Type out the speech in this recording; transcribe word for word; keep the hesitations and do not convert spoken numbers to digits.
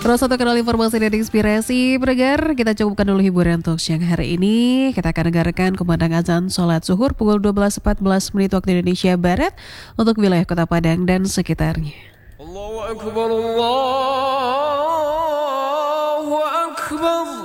Terus satu kanal informasi dan inspirasi pendengar, kita cukupkan dulu hiburan untuk siang hari ini. Kita akan dengarkan kumandang azan sholat zuhur pukul dua belas empat belas menit waktu Indonesia Barat untuk wilayah Kota Padang dan sekitarnya. Allahu Akbar, Allahu Akbar.